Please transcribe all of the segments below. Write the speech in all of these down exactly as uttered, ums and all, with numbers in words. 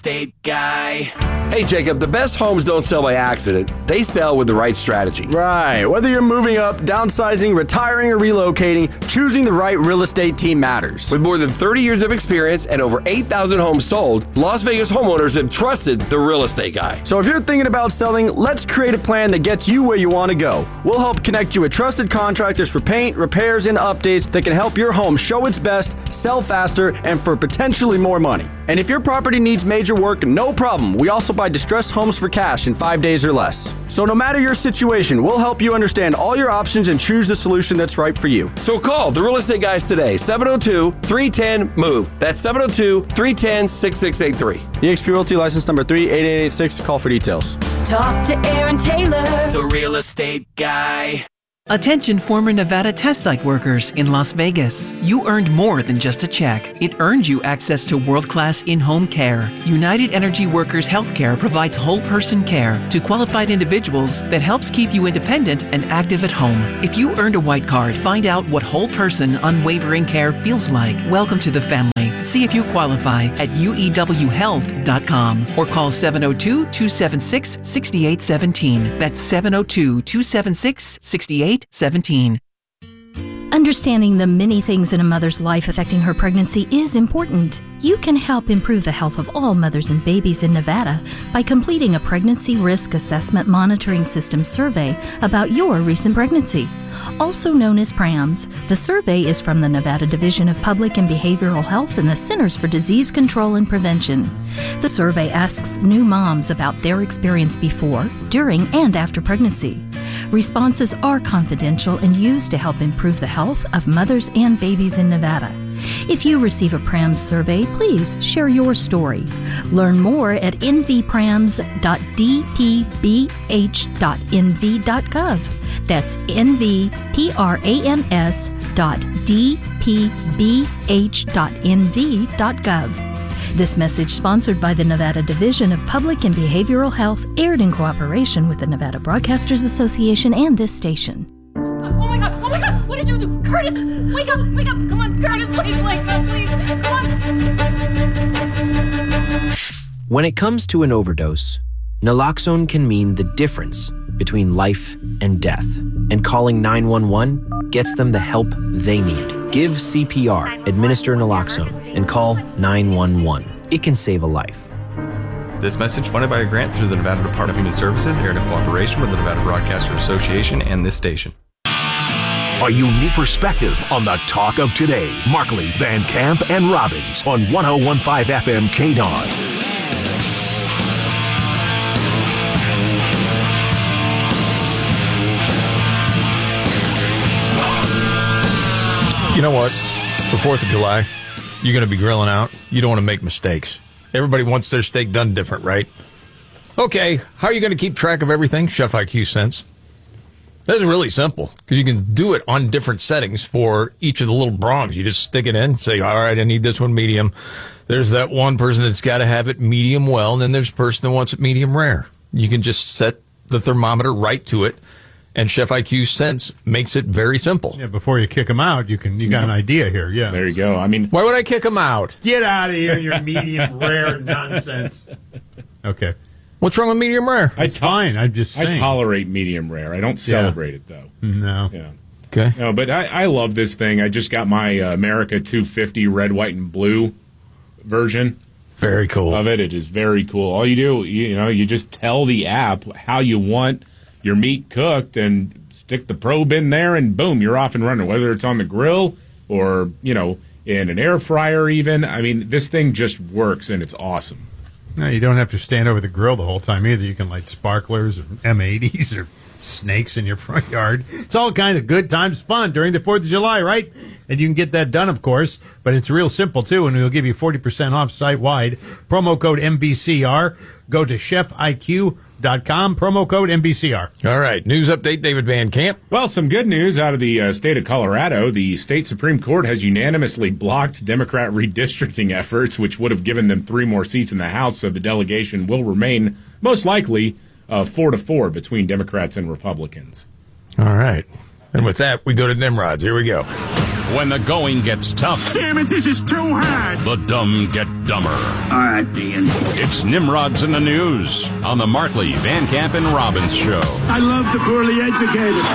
estate guy. Hey, Jacob, the best homes don't sell by accident. They sell with the right strategy. Right. Whether you're moving up, downsizing, retiring, or relocating, choosing the right real estate team matters. With more than thirty years of experience and over eight thousand homes sold, Las Vegas homeowners have trusted the real estate guy. So if you're thinking about selling, let's create a plan that gets you where you want to go. We'll help connect you with trusted contractors for paint, repairs, and updates that can help your home show its best, sell faster, and for potentially more money. And if your property needs major work, no problem. We also buy distressed homes for cash in five days or less. So no matter your situation, we'll help you understand all your options and choose the solution that's right for you. So call the Real Estate Guys today, seven oh two, three one zero, M O V E. That's seven oh two, three one zero, six six eight three. E X P Realty license number three eight eight eight six. Call for details. Talk to Aaron Taylor, the real estate guy. Attention former Nevada test site workers in Las Vegas. You earned more than just a check. It earned you access to world-class in-home care. United Energy Workers Healthcare provides whole-person care to qualified individuals that helps keep you independent and active at home. If you earned a white card, find out what whole-person, unwavering care feels like. Welcome to the family. See if you qualify at U E W health dot com or call seven oh two, two seven six, six eight one seven. That's seven oh two, two seven six, six eight one seven. Understanding the many things in a mother's life affecting her pregnancy is important. You can help improve the health of all mothers and babies in Nevada by completing a Pregnancy Risk Assessment Monitoring System survey about your recent pregnancy. Also known as PRAMS, the survey is from the Nevada Division of Public and Behavioral Health and the Centers for Disease Control and Prevention. The survey asks new moms about their experience before, during, and after pregnancy. Responses are confidential and used to help improve the health of mothers and babies in Nevada. If you receive a PRAMS survey, please share your story. Learn more at n v prams dot d p b h dot n v dot gov. That's n v prams dot d p b h dot n v dot gov. This message, sponsored by the Nevada Division of Public and Behavioral Health, aired in cooperation with the Nevada Broadcasters Association and this station. Oh my god, oh my god, what did you do? Curtis, wake up, wake up, come on, Curtis, please wake up, please, come on. When it comes to an overdose, naloxone can mean the difference between life and death, and calling nine one one gets them the help they need. Give C P R, administer naloxone, and call nine one one. It can save a life. This message funded by a grant through the Nevada Department of Human Services, aired in cooperation with the Nevada Broadcasters Association and this station. A unique perspective on the talk of today. Markley, Van Camp, and Robbins on one oh one point five F M K D O N. You know what? For fourth of July, you're going to be grilling out. You don't want to make mistakes. Everybody wants their steak done different, right? Okay, how are you going to keep track of everything? Chef I Q Sense. That's really simple, because you can do it on different settings for each of the little prongs. You just stick it in, say, all right, I need this one medium. There's that one person that's got to have it medium well, and then there's a person that wants it medium rare. You can just set the thermometer right to it, and Chef I Q Sense makes it very simple. Yeah, before you kick them out, you can you got an idea here. Yeah, there you go. I mean, why would I kick them out? Get out of here, your medium rare nonsense. Okay. What's wrong with medium rare? It's fine. I'm just saying. I tolerate medium rare. I don't celebrate yeah. it, though. No. Yeah. Okay. No, but I, I love this thing. I just got my uh, America two fifty red, white, and blue version. Very cool. Of it. It is very cool. All you do, you, you know, you just tell the app how you want your meat cooked and stick the probe in there, and boom, you're off and running, whether it's on the grill or, you know, in an air fryer even. I mean, this thing just works, and it's awesome. No, you don't have to stand over the grill the whole time either. You can light sparklers or M eighties or snakes in your front yard. It's all kind of good times, fun during the fourth of July, right? And you can get that done, of course, but it's real simple, too, and we'll give you forty percent off site-wide. Promo code M B C R. Go to chef I Q dot com, promo code M B C R. All right, news update, David Van Camp. Well, some good news out of the uh, state of Colorado. The state Supreme Court has unanimously blocked Democrat redistricting efforts, which would have given them three more seats in the House, so the delegation will remain, most likely, uh, four to four between Democrats and Republicans. All right. And with that, we go to Nimrod's. Here we go. When the going gets tough. Damn it, this is too hard. The dumb get dumber. All right, Dean. It's Nimrod's in the News on the Markley, Van Camp, and Robbins Show. I love the poorly educated.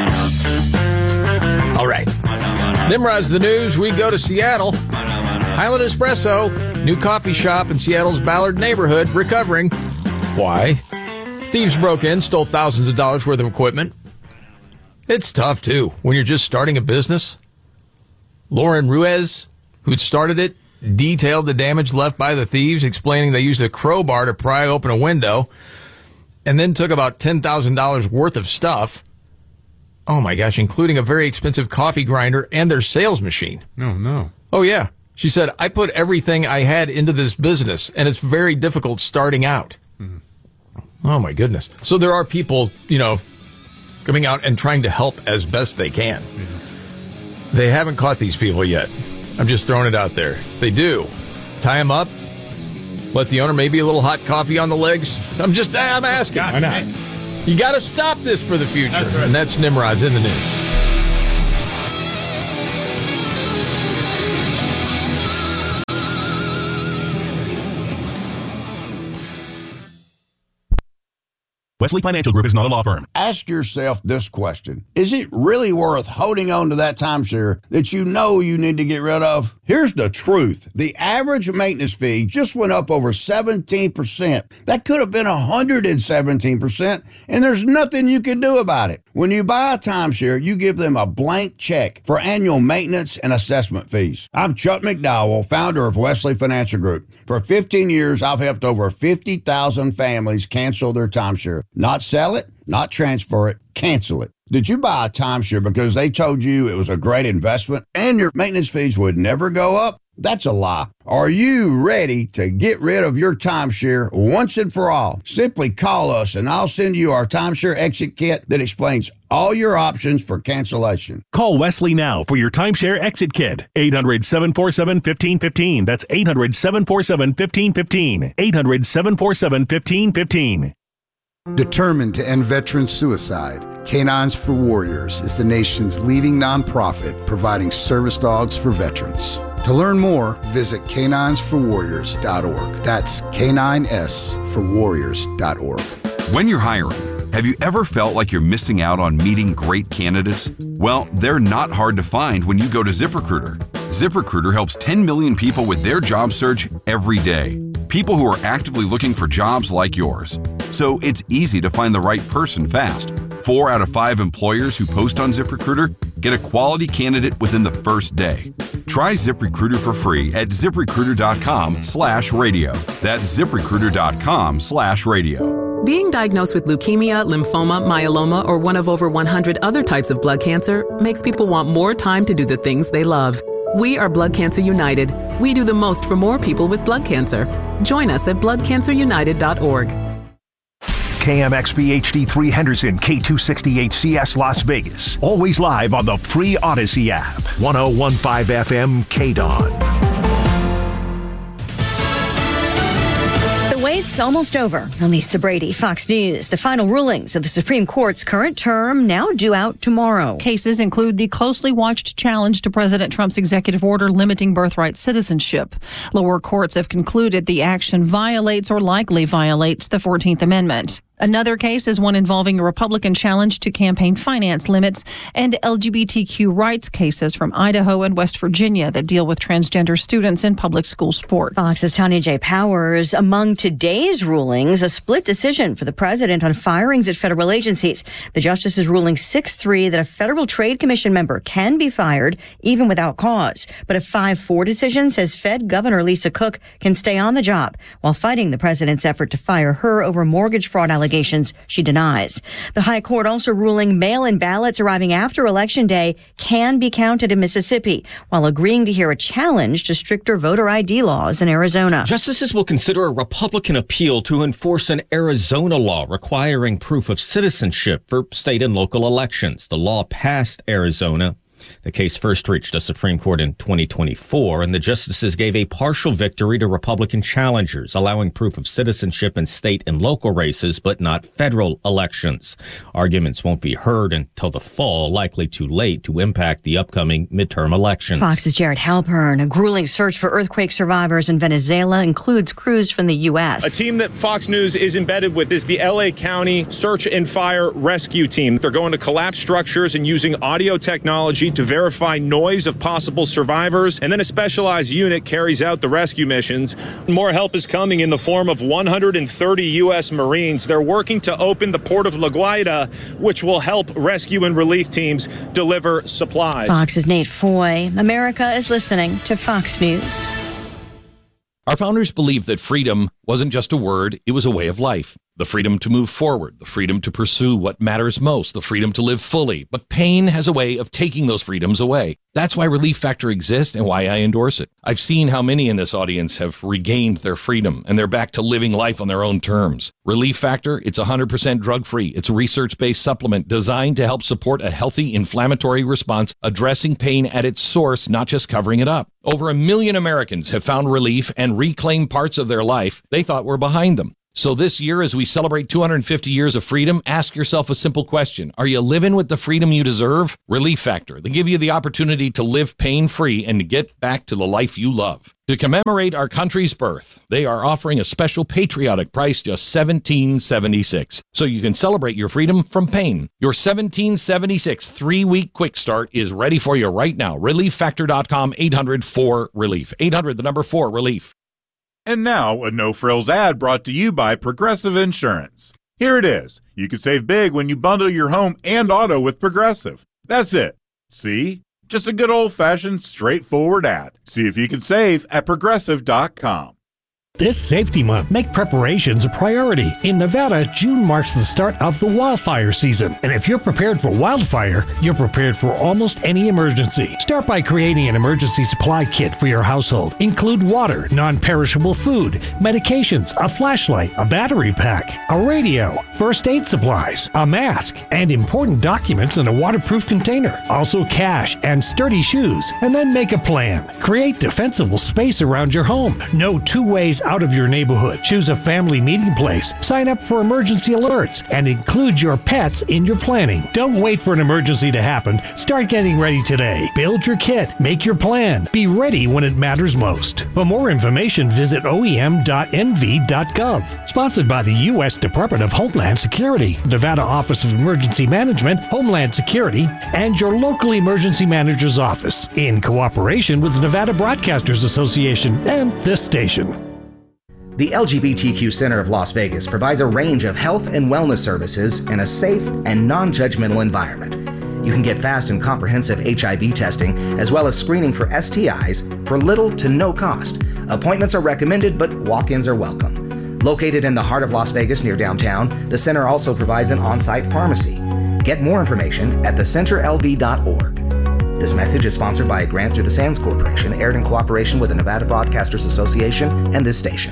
All right. Nimrod's the News. We go to Seattle. Highland Espresso, new coffee shop in Seattle's Ballard neighborhood, recovering. Why? Thieves broke in, stole thousands of dollars worth of equipment. It's tough, too, when you're just starting a business. Lauren Ruiz, who'd started it, detailed the damage left by the thieves, explaining they used a crowbar to pry open a window and then took about ten thousand dollars worth of stuff. Oh, my gosh, including a very expensive coffee grinder and their sales machine. No, no. Oh, yeah. She said, I put everything I had into this business, and it's very difficult starting out. Mm. Oh, my goodness. So there are people, you know, coming out and trying to help as best they can. Yeah. They haven't caught these people yet. I'm just throwing it out there. If they do, tie them up, let the owner maybe a little hot coffee on the legs. I'm just, I'm asking. Why not? You got to stop this for the future. That's right. And that's Nimrod's in the News. Wesley Financial Group is not a law firm. Ask yourself this question. Is it really worth holding on to that timeshare that you know you need to get rid of? Here's the truth. The average maintenance fee just went up over seventeen percent. That could have been one hundred seventeen percent, and there's nothing you can do about it. When you buy a timeshare, you give them a blank check for annual maintenance and assessment fees. I'm Chuck McDowell, founder of Wesley Financial Group. For fifteen years, I've helped over fifty thousand families cancel their timeshare. Not sell it, not transfer it, cancel it. Did you buy a timeshare because they told you it was a great investment and your maintenance fees would never go up? That's a lie. Are you ready to get rid of your timeshare once and for all? Simply call us and I'll send you our timeshare exit kit that explains all your options for cancellation. Call Wesley now for your timeshare exit kit. eight hundred, seven four seven, one five one five. That's eight hundred, seven four seven, one five one five. eight hundred, seven four seven, one five one five. Determined to end veteran suicide, Canines for Warriors is the nation's leading nonprofit providing service dogs for veterans. To learn more, visit canines for warriors dot org. That's K nine S for warriors dot org. When you're hiring, have you ever felt like you're missing out on meeting great candidates? Well, they're not hard to find when you go to ZipRecruiter. ZipRecruiter helps ten million people with their job search every day. People who are actively looking for jobs like yours. So it's easy to find the right person fast. Four out of five employers who post on ZipRecruiter get a quality candidate within the first day. Try ZipRecruiter for free at ZipRecruiter.com slash radio. That's ZipRecruiter.com slash radio. Being diagnosed with leukemia, lymphoma, myeloma, or one of over one hundred other types of blood cancer makes people want more time to do the things they love. We are Blood Cancer United. We do the most for more people with blood cancer. Join us at blood cancer united dot org. K M X P H D three Henderson, K two sixty H C S Las Vegas. Always live on the free Odyssey app. one oh one point five F M K D O N. The wait's almost over. Lisa Brady, Fox News. The final rulings of the Supreme Court's current term now due out tomorrow. Cases include the closely watched challenge to President Trump's executive order limiting birthright citizenship. Lower courts have concluded the action violates or likely violates the fourteenth Amendment. Another case is one involving a Republican challenge to campaign finance limits and L G B T Q rights cases from Idaho and West Virginia that deal with transgender students in public school sports. Fox's Tanya J. Powers. Among today's rulings, a split decision for the president on firings at federal agencies. The justice is ruling six three that a Federal Trade Commission member can be fired even without cause. But a five four decision says Fed Governor Lisa Cook can stay on the job while fighting the president's effort to fire her over mortgage fraud allegations. Allegations she denies. The High Court also ruling mail-in ballots arriving after Election Day can be counted in Mississippi, while agreeing to hear a challenge to stricter voter I D laws in Arizona. Justices will consider a Republican appeal to enforce an Arizona law requiring proof of citizenship for state and local elections. The law passed Arizona The case first reached the Supreme Court in twenty twenty-four, and the justices gave a partial victory to Republican challengers, allowing proof of citizenship in state and local races, but not federal elections. Arguments won't be heard until the fall, likely too late to impact the upcoming midterm elections. Fox's Jared Halpern. A grueling search for earthquake survivors in Venezuela includes crews from the U S. A team that Fox News is embedded with is the L A County Search and Fire Rescue Team. They're going to collapse structures and using audio technology to verify noise of possible survivors, and then a specialized unit carries out the rescue missions. More help is coming in the form of one hundred thirty U S Marines. They're working to open the port of La Guaira, which will help rescue and relief teams deliver supplies. Fox's Nate Foy. America is listening to Fox News. Our founders believed that freedom wasn't just a word, it was a way of life. The freedom to move forward, the freedom to pursue what matters most, the freedom to live fully. But pain has a way of taking those freedoms away. That's why Relief Factor exists and why I endorse it. I've seen how many in this audience have regained their freedom and they're back to living life on their own terms. Relief Factor, it's one hundred percent drug-free. It's a research-based supplement designed to help support a healthy inflammatory response, addressing pain at its source, not just covering it up. Over a million Americans have found relief and reclaimed parts of their life they thought were behind them. So this year, as we celebrate two hundred fifty years of freedom, ask yourself a simple question. Are you living with the freedom you deserve? Relief Factor. They give you the opportunity to live pain-free and to get back to the life you love. To commemorate our country's birth, they are offering a special patriotic price, just seventeen dollars and seventy-six cents. So you can celebrate your freedom from pain. Your seventeen dollars and seventy-six cents three-week quick start is ready for you right now. relief factor dot com, eight hundred four relief. eight hundred, the number four, relief. And now, a no-frills ad brought to you by Progressive Insurance. Here it is. You can save big when you bundle your home and auto with Progressive. That's it. See? Just a good old-fashioned, straightforward ad. See if you can save at progressive dot com. This safety month, make preparations a priority. In Nevada, June marks the start of the wildfire season. And if you're prepared for wildfire, you're prepared for almost any emergency. Start by creating an emergency supply kit for your household. Include water, non-perishable food, medications, a flashlight, a battery pack, a radio, first aid supplies, a mask, and important documents in a waterproof container. Also cash and sturdy shoes. And then make a plan. Create defensible space around your home. No two ways out of your neighborhood. Choose a family meeting place. Sign up for emergency alerts and include your pets in your planning. Don't wait for an emergency to happen. Start getting ready today. Build your kit. Make your plan. Be ready when it matters most. For more information, visit O E M dot N V dot gov. Sponsored by the U S Department of Homeland Security, Nevada Office of Emergency Management, Homeland Security, and your local emergency manager's office, in cooperation with the Nevada Broadcasters Association and this station. The L G B T Q Center of Las Vegas provides a range of health and wellness services in a safe and non-judgmental environment. You can get fast and comprehensive H I V testing as well as screening for S T Is for little to no cost. Appointments are recommended, but walk-ins are welcome. Located in the heart of Las Vegas near downtown, the center also provides an on-site pharmacy. Get more information at the center L V dot org. This message is sponsored by a grant through the Sands Corporation, aired in cooperation with the Nevada Broadcasters Association and this station.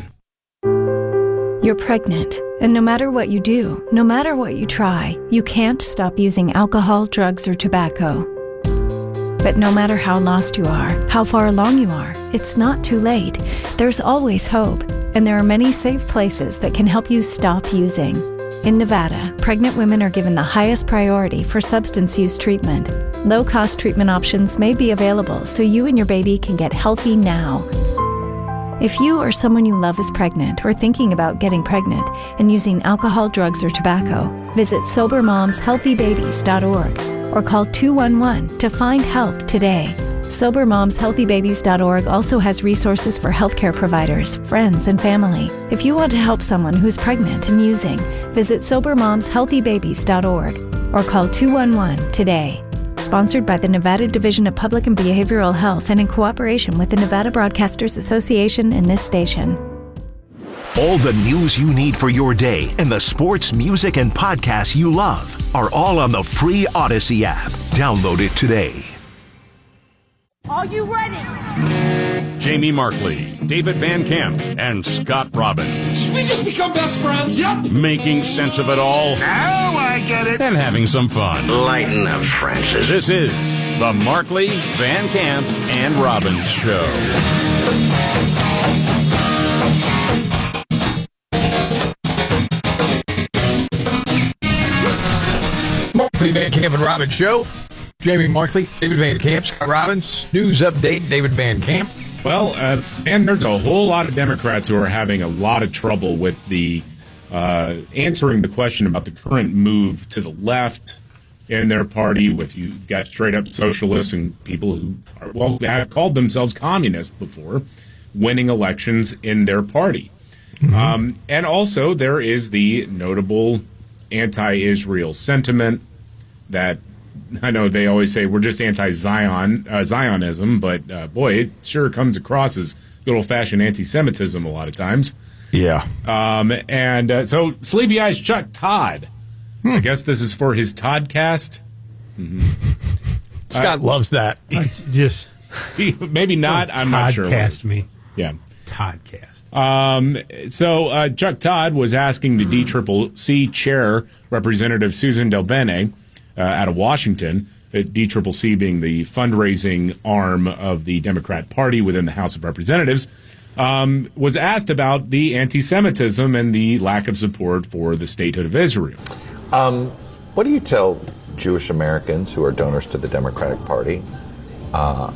You're pregnant, and no matter what you do, no matter what you try, you can't stop using alcohol, drugs, or tobacco. But no matter how lost you are, how far along you are, it's not too late. There's always hope, and there are many safe places that can help you stop using. In Nevada, pregnant women are given the highest priority for substance use treatment. Low-cost treatment options may be available so you and your baby can get healthy now. If you or someone you love is pregnant or thinking about getting pregnant and using alcohol, drugs, or tobacco, visit sober moms healthy babies dot org or call two one one to find help today. sober moms healthy babies dot org also has resources for healthcare providers, friends, and family. If you want to help someone who's pregnant and using, visit sober moms healthy babies dot org or call two one one today. Sponsored by the Nevada Division of Public and Behavioral Health and in cooperation with the Nevada Broadcasters Association and this station. All the news you need for your day and the sports, music, and podcasts you love are all on the free Odyssey app. Download it today. Are you ready? Jamie Markley, David Van Camp and Scott Robbins. We just become best friends. Yep. Making sense of it all. Now I get it. And having some fun. Lighten up, Francis. This is the Markley, Van Camp, and Robbins Show. Markley, Van Camp, and Robbins Show. Jamie Markley, David Van Camp, Scott Robbins. News update, David Van Camp. Well, uh, and there's a whole lot of Democrats who are having a lot of trouble with the uh, answering the question about the current move to the left in their party. With you got straight up socialists and people who are, well, have called themselves communists before, winning elections in their party. Mm-hmm. Um, and also there is the notable anti-Israel sentiment that I know they always say we're just anti-Zion, uh, Zionism, but uh, boy, it sure comes across as good old-fashioned anti-Semitism a lot of times. Yeah. Um, and uh, so Sleepy Eyes Chuck Todd, hmm. I guess this is for his Toddcast. Mm-hmm. Scott uh, loves that. I just maybe not. I'm not sure. Toddcast me. Yeah. Toddcast. Um, so uh, Chuck Todd was asking the D C C C chair, Representative Susan DelBene, uh, out of Washington, uh, D C C C being the fundraising arm of the Democrat Party within the House of Representatives, um, was asked about the anti-Semitism and the lack of support for the statehood of Israel. Um, what do you tell Jewish Americans who are donors to the Democratic Party, uh,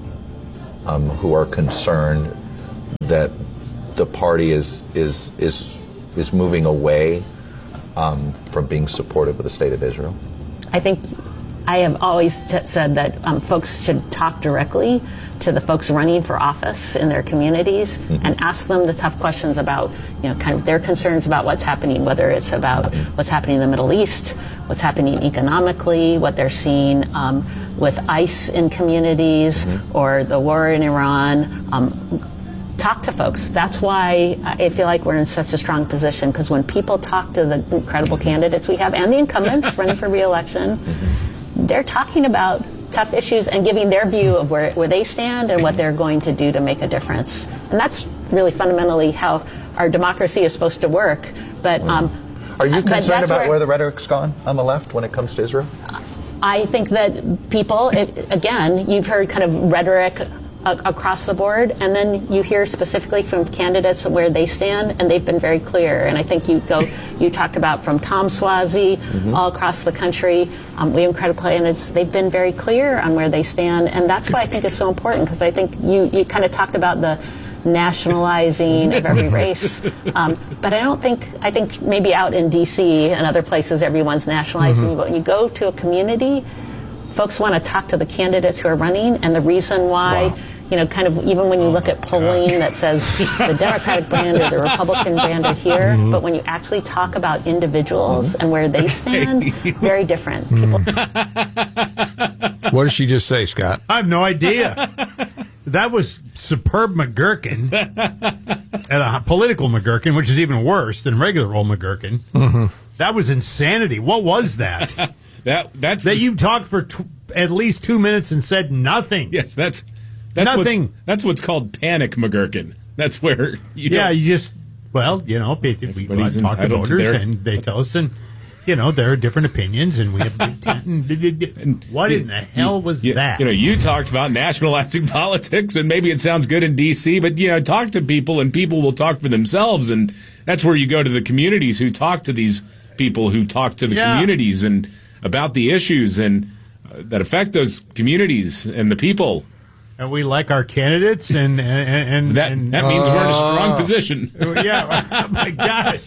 um, who are concerned that the party is is is is moving away um, from being supportive of the state of Israel? I think I have always t- said that um, folks should talk directly to the folks running for office in their communities mm-hmm. and ask them the tough questions about, you know, kind of their concerns about what's happening, whether it's about what's happening in the Middle East, what's happening economically, what they're seeing um, with ICE in communities mm-hmm. or the war in Iran. Um, Talk to folks. That's why I feel like we're in such a strong position, because when people talk to the incredible candidates we have and the incumbents running for re-election, mm-hmm. they're talking about tough issues and giving their view of where, where they stand and what they're going to do to make a difference. And that's really fundamentally how our democracy is supposed to work. But um, Are you concerned about where, where the rhetoric's gone on the left when it comes to Israel? I think that people, it, again, you've heard kind of rhetoric across the board, and then you hear specifically from candidates where they stand, and they've been very clear. And I think you go, you talked about from Tom Suozzi mm-hmm. all across the country, um, we have incredible candidates. They've been very clear on where they stand, and that's what I think is so important, because I think you, you kind of talked about the nationalizing of every race, um, but I don't think, I think maybe out in D C and other places everyone's nationalizing, mm-hmm. but when you go to a community, folks want to talk to the candidates who are running, and the reason why, wow. you know, kind of even when you look at polling that says the Democratic brand or the Republican brand are here, mm-hmm. but when you actually talk about individuals mm-hmm. and where they stand, very different. People. What did she just say, Scott? I have no idea. That was superb McGurkin, and a political McGurkin, which is even worse than regular old McGurkin. Mm-hmm. That was insanity. What was that? that that's that you talked for tw- at least two minutes and said nothing. Yes, that's that's nothing. What's, that's what's called panic McGurkin. That's where you yeah, don't, you just well, you know, we talk to voters their, and they tell us, and you know, there are different opinions, and we have. and what in the hell was you, that? You know, you talked about nationalizing politics, and maybe it sounds good in D C, but you know, talk to people, and people will talk for themselves, and that's where you go to the communities who talk to these people who talk to the yeah. communities and about the issues and uh, that affect those communities and the people. And we like our candidates, and and, and that and, that means uh, we're in a strong position. Yeah, oh my gosh.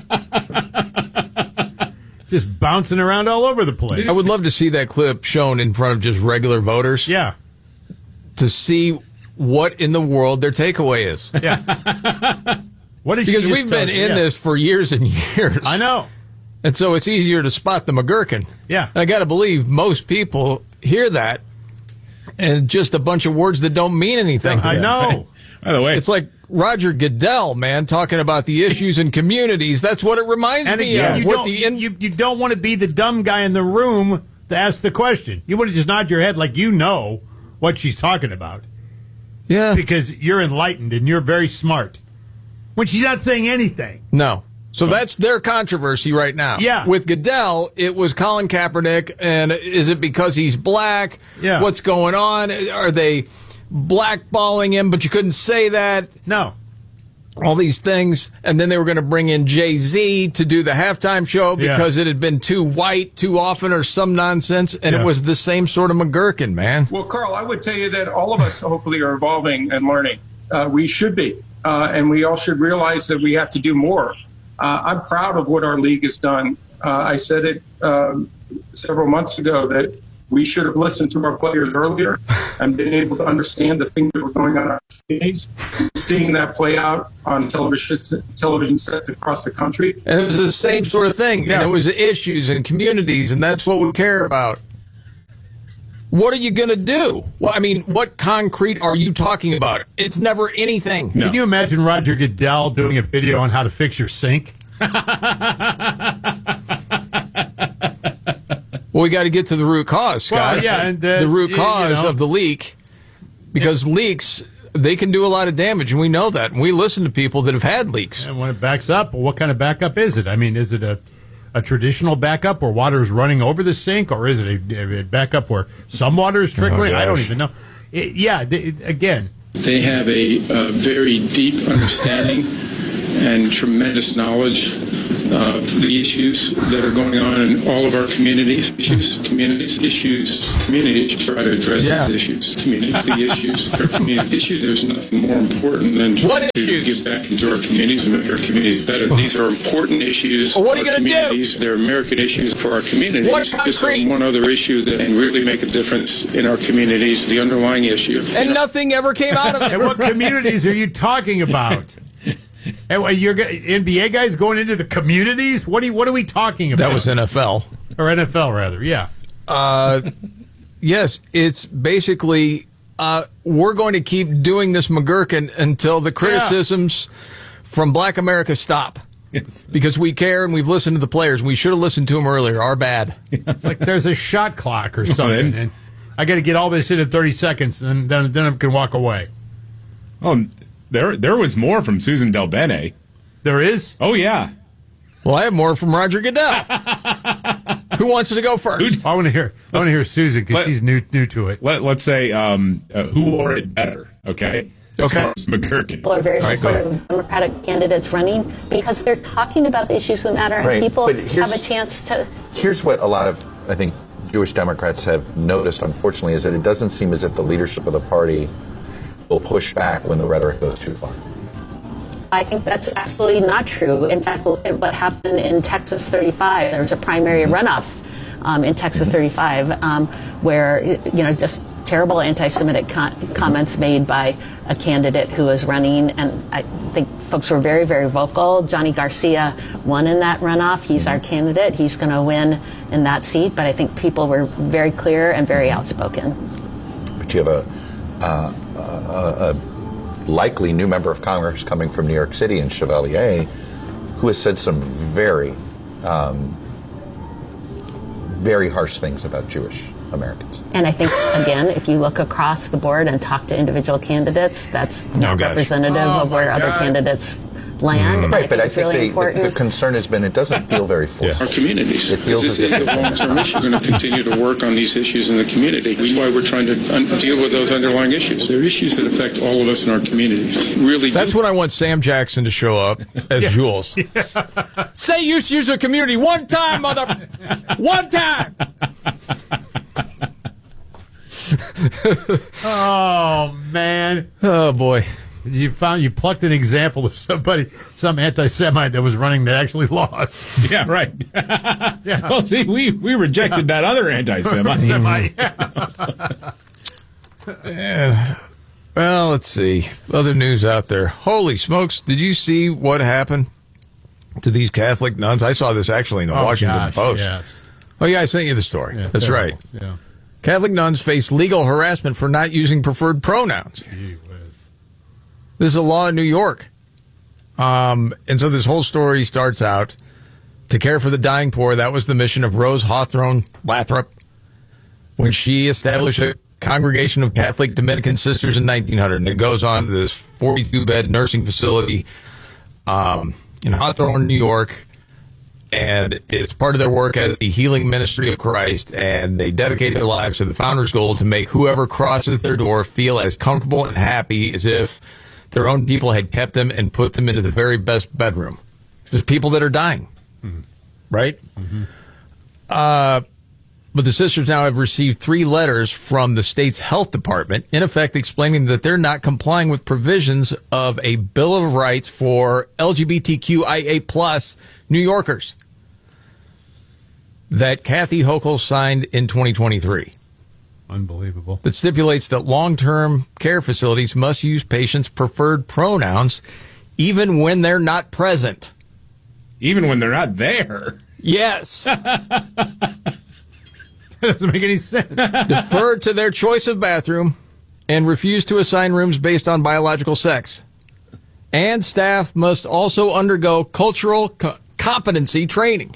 Just bouncing around all over the place. I would love to see that clip shown in front of just regular voters. Yeah. To see what in the world their takeaway is. Yeah. What is because we've been in yeah. this for years and years. I know. And so it's easier to spot the McGurkin. Yeah. And I got to believe most people hear that and just a bunch of words that don't mean anything. I know. By the way, it's like Roger Goodell, man, talking about the issues in communities. That's what it reminds and me again, of. You don't, the in- you, you don't want to be the dumb guy in the room to ask the question. You want to just nod your head like you know what she's talking about. Yeah. Because you're enlightened and you're very smart. When she's not saying anything. No. So that's their controversy right now. Yeah. With Goodell, it was Colin Kaepernick, and is it because he's black? Yeah. What's going on? Are they blackballing him, but you couldn't say that? No. All these things. And then they were going to bring in Jay-Z to do the halftime show because Yeah. it had been too white too often or some nonsense, and Yeah. it was the same sort of McGurkin, man. Well, Carl, I would tell you that all of us hopefully are evolving and learning. Uh, we should be. Uh, and we all should realize that we have to do more. Uh, I'm proud of what our league has done. Uh, I said it um, several months ago that we should have listened to our players earlier and been able to understand the things that were going on in our communities. Seeing that play out on television television sets across the country. And it was the same sort of thing. Yeah. And it was issues and communities, and that's what we care about. What are you going to do? Well, I mean, what concrete are you talking about? It's never anything. Can you imagine Roger Goodell doing a video on how to fix your sink? Well, we got to get to the root cause, Scott. Well, yeah, and, uh, the root you cause know. of the leak, because leaks, they can do a lot of damage, and we know that. And we listen to people that have had leaks. And when it backs up, what kind of backup is it? I mean, is it a, a traditional backup where water is running over the sink, or is it a, a backup where some water is trickling? Oh, I don't gosh. even know. It, yeah, it, again. They have a, a very deep understanding and tremendous knowledge of the issues that are going on in all of our communities. Issues, communities, issues, communities try to address Yeah. these issues. Community issues, our community issues. There's nothing more important than What to issues? give back into our communities and make our communities better. These are important issues. Well, what are for you our gonna do? communities. They're American issues for our communities. What's Just concrete? one other issue that can really make a difference in our communities, the underlying issue. And nothing ever came out of it. And what communities are you talking about? And what, you're go- N B A guys going into the communities? What are you, what are we talking about? That was N F L. Or N F L, rather, yeah. Uh, yes, it's basically uh, we're going to keep doing this McGurkin until the criticisms from Black America stop. Yes. Because we care and we've listened to the players. We should have listened to them earlier. Our bad. It's like there's a shot clock or something. then- And I got to get all this in in thirty seconds, and then, then I can walk away. Oh, there there was more from Susan Del Bene. There is? Oh, yeah. Well, I have more from Roger Goodell. Who wants to go first? I want to hear. I want to hear Susan because Let- she's new new to it. Let, let's say um, uh, who wore it better, okay? As Okay. far as McGurkin. People are very All right, go supportive ahead. of Democratic candidates running because they're talking about the issues that matter, and Right, people but here's- have a chance to. Here's what a lot of, I think, Jewish Democrats have noticed, unfortunately, is that it doesn't seem as if the leadership of the party will push back when the rhetoric goes too far. I think that's absolutely not true. In fact, look at what happened in Texas thirty-five. There was a primary runoff um, in Texas thirty-five um, where, you know, just terrible anti-Semitic con- comments made by a candidate who was running. And I think folks were very, very vocal. Johnny Garcia won in that runoff. He's our candidate. He's going to win in that seat. But I think people were very clear and very outspoken. But you have a, uh, a, a likely new member of Congress coming from New York City in Chevalier, who has said some very, um, very harsh things about Jewish Americans. And I think, again, if you look across the board and talk to individual candidates, that's not gosh. representative Oh, of where my other God. candidates land. Right, but I it's think really they, the, important. the concern has been it doesn't feel very forceful. Our communities. It feels This as is if a long-term issue. We're going to continue to work on these issues in the community. That's why we're trying to un- deal with those underlying issues. They're issues that affect all of us in our communities. Really do. That's when I want Sam Jackson to show up as Jules. Say you use a community one time, mother. One time. Oh man! Oh boy! You found you plucked an example of somebody, some anti-Semite that was running that actually lost. Yeah, right. Yeah. Well, see, we, we rejected that other anti-Semite. Semite. Yeah. Well, let's see. Other news out there. Holy smokes. Did you see what happened to these Catholic nuns? I saw this actually in the Oh, Washington gosh, Post. yes. Oh, yeah, I sent you the story. Yeah, That's terrible. right. Yeah. Catholic nuns face legal harassment for not using preferred pronouns. This is a law in New York. Um, and so this whole story starts out to care for the dying poor. That was the mission of Rose Hawthorne Lathrop when she established a Congregation of Catholic Dominican Sisters in nineteen hundred. And it goes on to this forty-two bed nursing facility um, in Hawthorne, New York. And it's part of their work as the healing ministry of Christ. And they dedicate their lives to the founder's goal to make whoever crosses their door feel as comfortable and happy as if their own people had kept them and put them into the very best bedroom. There's people that are dying, mm-hmm. right? Mm-hmm. Uh, but the sisters now have received three letters from the state's health department, in effect explaining that they're not complying with provisions of a Bill of Rights for L G B T Q I A plus New Yorkers that Kathy Hochul signed in twenty twenty-three. Unbelievable. That stipulates that long-term care facilities must use patients' preferred pronouns even when they're not present. Even when they're not there? Yes. That doesn't make any sense. Defer to their choice of bathroom and refuse to assign rooms based on biological sex. And staff must also undergo cultural co- competency training.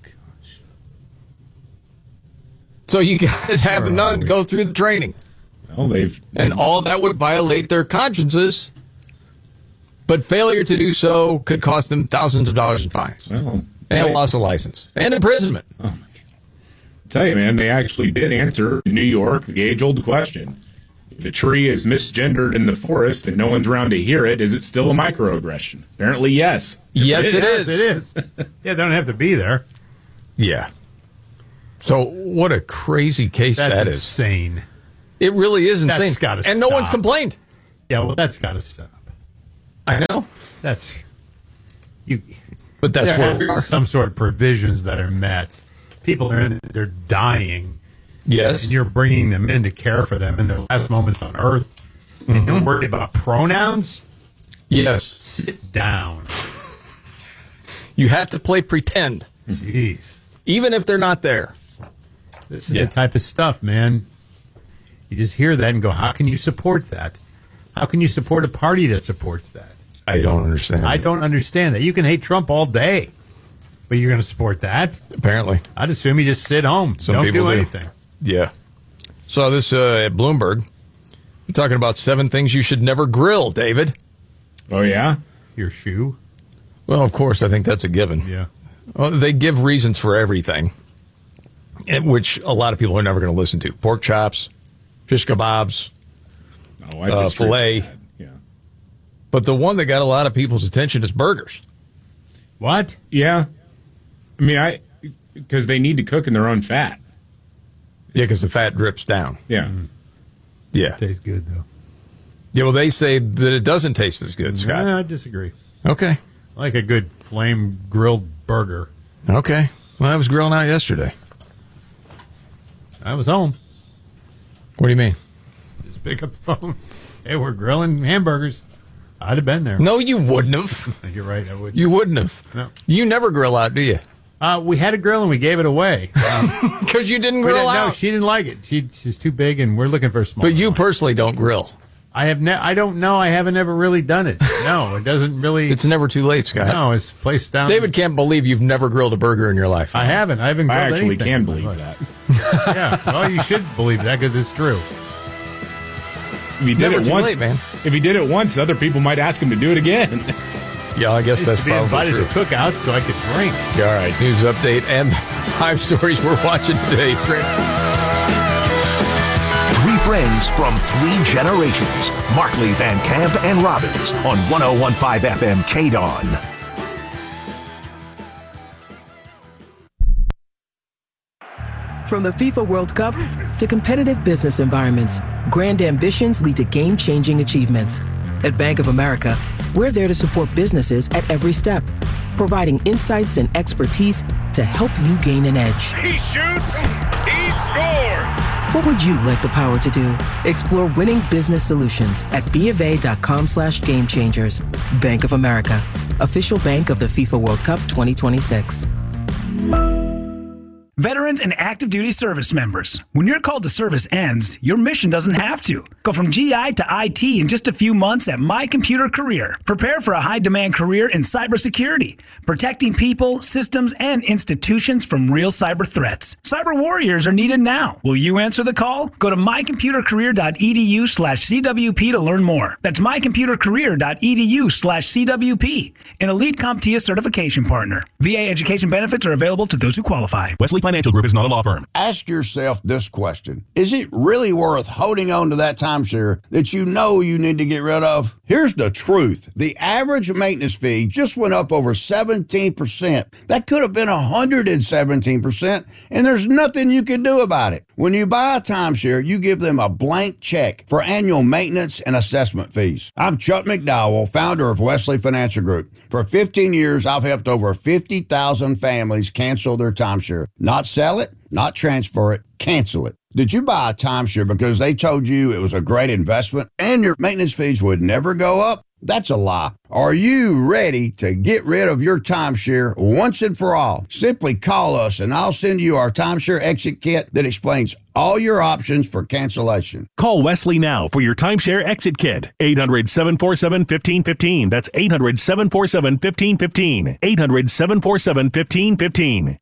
So you got to have the nun go through the training. Well, they've, and all that would violate their consciences, but failure to do so could cost them thousands of dollars in fines. Well, and loss of license. And imprisonment. Oh, my God. I tell you, man, they actually did answer in New York the age-old question. If a tree is misgendered in the forest and no one's around to hear it, is it still a microaggression? Apparently, yes. Yes, it, it is. is. It is. Yeah, they don't have to be there. Yeah. So what a crazy case That's that is. insane. It really is insane. That's gotta and no stop. one's complained. Yeah, well, that's got to stop. I know. That's you. But that's there where have we are. some sort of provisions that are met. People are in, they're dying. Yes. And you're bringing them in to care for them in their last moments on earth. Mm-hmm. And you're worried about pronouns? Yes. Sit down. You have to play pretend. Jeez. Even if they're not there. This is yeah. the type of stuff, man. You just hear that and go, how can you support that? How can you support a party that supports that? I don't understand. I don't understand that. You can hate Trump all day, but you're going to support that? Apparently. I'd assume you just sit home. Some don't people do do. anything. Yeah. Saw this uh, at Bloomberg. We're talking about seven things you should never grill, David. Oh, yeah? Your shoe? Well, of course, I think that's a given. Yeah. Well, they give reasons for everything, which a lot of people are never going to listen to. Pork chops, fish kebabs, oh, I uh, filet. Yeah. But the one that got a lot of people's attention is burgers. What? Yeah. I mean, I because they need to cook in their own fat. Yeah, because the fat drips down. Yeah. Mm-hmm. Yeah. Tastes good, though. Yeah, well, they say that it doesn't taste as good, Scott. No, I disagree. Okay. I like a good flame grilled burger. Okay. Well, I was grilling out yesterday. I was home. What do you mean? Just pick up the phone. Hey, we're grilling hamburgers. I'd have been there. No, you wouldn't have. You're right, I would. You wouldn't have. No. You never grill out, do you? Uh, we had a grill and we gave it away. Because um, you didn't we grill didn't, out. No, she didn't like it. She, she's too big and we're looking for a small But you one. personally don't grill. I have ne- I don't know. I haven't ever really done it. No, it doesn't really. It's never too late, Scott. No, it's placed down. David can't believe you've never grilled a burger in your life. I haven't. I haven't grilled I actually anything can in my believe life. that. Yeah. Well, you should believe that because it's true. If he did Never it too once, late, man. If he did it once, other people might ask him to do it again. Yeah, I guess that's be probably invited true. to cookouts so I could drink. Yeah, all right, news update and the five stories we're watching today. Three friends from three generations. Markley, Van Camp, and Robbins on one oh one point five F M K D O N. From the FIFA World Cup to competitive business environments, grand ambitions lead to game-changing achievements. At Bank of America, we're there to support businesses at every step, providing insights and expertise to help you gain an edge. He shoots, he scores! What would you like the power to do? Explore winning business solutions at BofA.com slash game changers. Bank of America, official bank of the FIFA World Cup twenty twenty-six. Veterans and active duty service members, when your call to service ends, your mission doesn't have to. Go from G I to I T in just a few months at My Computer Career. Prepare for a high-demand career in cybersecurity, protecting people, systems, and institutions from real cyber threats. Cyber warriors are needed now. Will you answer the call? Go to mycomputercareer.edu slash CWP to learn more. That's mycomputercareer.edu slash CWP, an elite CompTIA certification partner. V A education benefits are available to those who qualify. Wesley Financial Group is not a law firm. Ask yourself this question. Is it really worth holding on to that timeshare that you know you need to get rid of? Here's the truth. The average maintenance fee just went up over seventeen percent. That could have been one hundred seventeen percent, and there's nothing you can do about it. When you buy a timeshare, you give them a blank check for annual maintenance and assessment fees. I'm Chuck McDowell, founder of Wesley Financial Group. For fifteen years, I've helped over fifty thousand families cancel their timeshare. Not sell it, not transfer it, cancel it. Did you buy a timeshare because they told you it was a great investment and your maintenance fees would never go up? That's a lie. Are you ready to get rid of your timeshare once and for all? Simply call us and I'll send you our timeshare exit kit that explains all your options for cancellation. Call Wesley now for your timeshare exit kit. eight hundred, seven four seven, one five one five. That's eight hundred, seven four seven, one five one five. eight hundred, seven four seven, one five one five.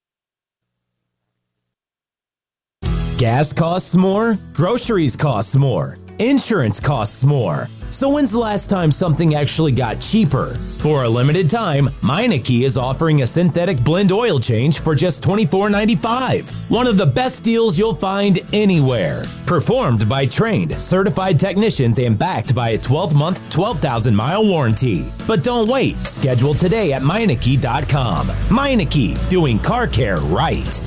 Gas costs more, groceries costs more, insurance costs more. So when's the last time something actually got cheaper? For a limited time, Meineke is offering a synthetic blend oil change for just twenty-four ninety-five. One of the best deals you'll find anywhere. Performed by trained, certified technicians and backed by a twelve-month, twelve thousand mile warranty. But don't wait. Schedule today at Meineke dot com. Meineke, doing car care right.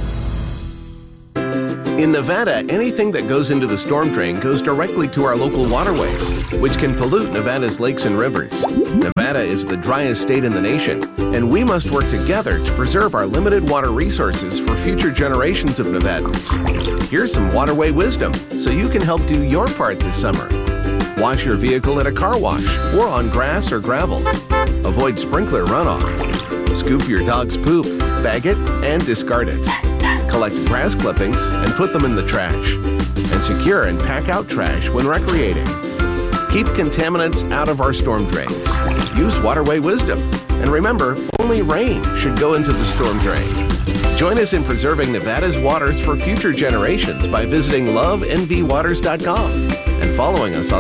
In Nevada, anything that goes into the storm drain goes directly to our local waterways, which can pollute Nevada's lakes and rivers. Nevada is the driest state in the nation, and we must work together to preserve our limited water resources for future generations of Nevadans. Here's some waterway wisdom so you can help do your part this summer. Wash your vehicle at a car wash or on grass or gravel. Avoid sprinkler runoff. Scoop your dog's poop, bag it, and discard it. Collect grass clippings and put them in the trash. And secure and pack out trash when recreating. Keep contaminants out of our storm drains. Use waterway wisdom. And remember, only rain should go into the storm drain. Join us in preserving Nevada's waters for future generations by visiting love n v waters dot com and following us on